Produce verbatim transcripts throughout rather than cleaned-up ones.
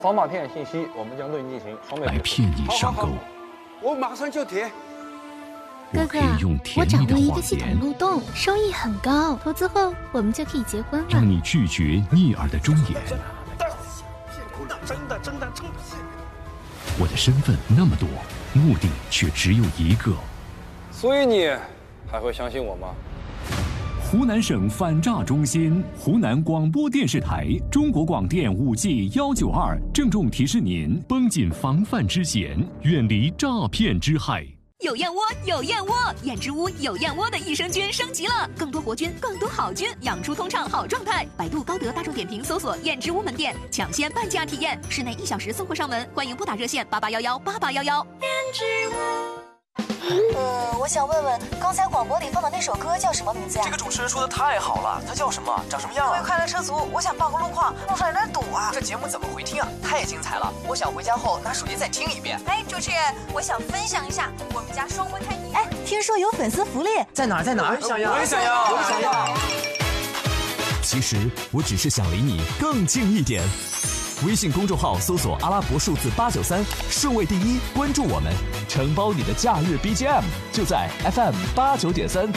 扫码填写信息，我们将对你进行双倍来骗你上钩。 我马上就填。 哥哥，我掌握一个系统漏洞，收益很高，投资后我们就可以结婚了。 让你拒绝逆耳的忠言。 真的真的真的。 我的身份那么多，目的却只有一个。 所以你还会相信我吗？ 湖南省反诈中心、湖南广播电视台、中国广电五 G 幺九二郑重提示您：绷紧防范之弦，远离诈骗之害。 有燕窝，有燕窝，燕之屋有燕窝的益生菌升级了，更多活菌，更多好菌，养出通畅好状态。百度、高德、大众点评搜索燕之屋门店，抢先半价体验，室内一小时送货上门，欢迎拨打热线八八幺幺八八幺幺。燕之屋。 呃，我想问问，刚才广播里放的那首歌叫什么名字呀？ 这个主持人说的太好了，他叫什么？长什么样啊？ 各位快乐车族，我想报个路况，路上有点堵啊。 这节目怎么回听啊？太精彩了！我想回家后拿手机再听一遍。 哎，主持人，我想分享一下我们家双胞胎女。哎，听说有粉丝福利， 在哪儿？在哪儿？ 我也想要，我也想要，我也想要。 其实我只是想离你更近一点。微信公众号搜索阿拉伯数字八九三，顺位第一，关注我们，承包你的假日 B G M， 就在 F M 八九点三。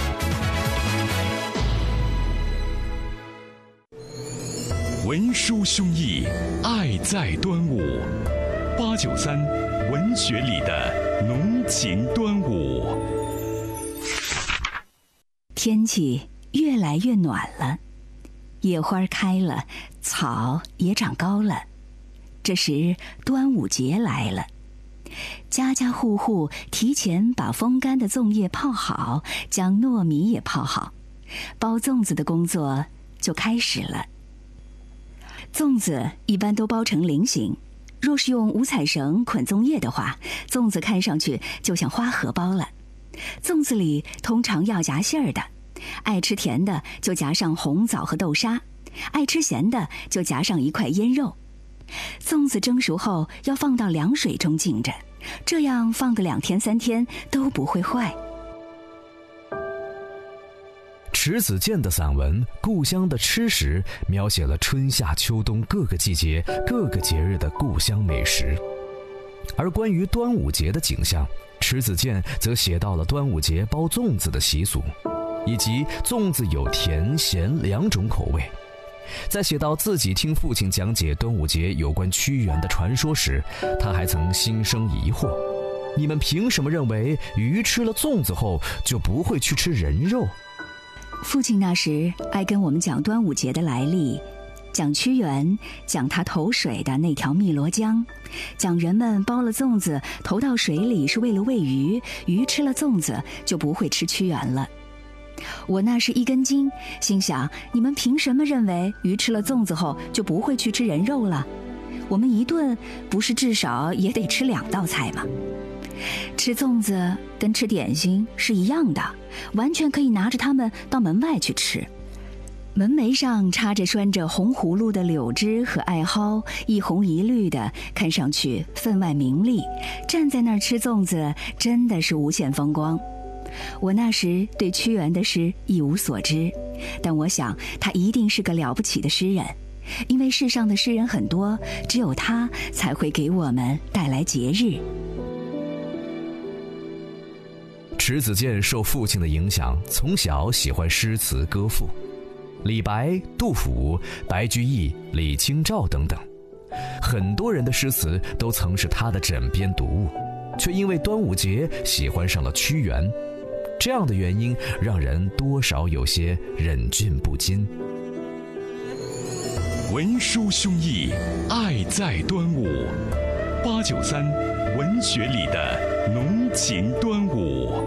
文殊兄弟，爱在端午。八九三，文学里的浓情端午。 天气越来越暖了，野花开了，草也长高了。这时端午节来了，家家户户提前把风干的粽叶泡好，将糯米也泡好，包粽子的工作就开始了。粽子一般都包成菱形，若是用五彩绳捆粽叶的话，粽子看上去就像花荷包了。粽子里通常要夹馅儿的，爱吃甜的就夹上红枣和豆沙，爱吃咸的就夹上一块腌肉。粽子蒸熟后要放到凉水中浸着，这样放个两天三天都不会坏。 迟子建的散文《故乡的吃食》描写了春夏秋冬各个季节、各个节日的故乡美食。而关于端午节的景象，迟子建则写到了端午节包粽子的习俗，以及粽子有甜咸两种口味。在写到自己听父亲讲解端午节有关屈原的传说时，他还曾心生疑惑：你们凭什么认为鱼吃了粽子后就不会去吃人肉？ 父亲那时爱跟我们讲端午节的来历，讲屈原，讲他投水的那条汨罗江，讲人们包了粽子投到水里是为了喂鱼，鱼吃了粽子就不会吃屈原了。我那是一根筋，心想你们凭什么认为鱼吃了粽子后就不会去吃人肉了？我们一顿不是至少也得吃两道菜吗？吃粽子跟吃点心是一样的，完全可以拿着它们到门外去吃。门楣上插着拴着红葫芦的柳枝和艾蒿，一红一绿的，看上去分外明丽。站在那儿吃粽子真的是无限风光。我那时对屈原的诗一无所知，但我想他一定是个了不起的诗人，因为世上的诗人很多，只有他才会给我们带来节日。 迟子建受父亲的影响，从小喜欢诗词歌赋，李白、杜甫、白居易、李清照等等，很多人的诗词都曾是他的枕边读物，却因为端午节喜欢上了屈原。这样的原因让人多少有些忍俊不禁。 文殊兄弟，爱在端午。八九三，文学里的浓情端午。